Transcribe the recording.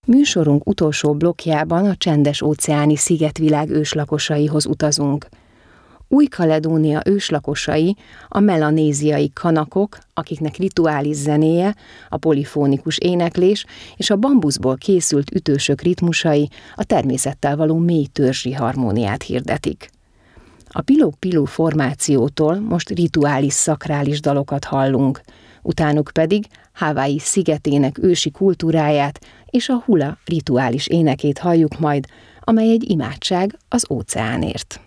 Műsorunk utolsó blokkjában a csendes-óceáni szigetvilág őslakosaihoz utazunk. Új-Kaledónia őslakosai a melanéziai kanakok, akiknek rituális zenéje, a polifónikus éneklés és a bambuszból készült ütősök ritmusai a természettel való mély törzsi harmóniát hirdetik. A Piló-Piló formációtól most rituális szakrális dalokat hallunk, utánuk pedig Hawaii szigetének ősi kultúráját és a hula rituális énekét halljuk majd, amely egy imádság az óceánért.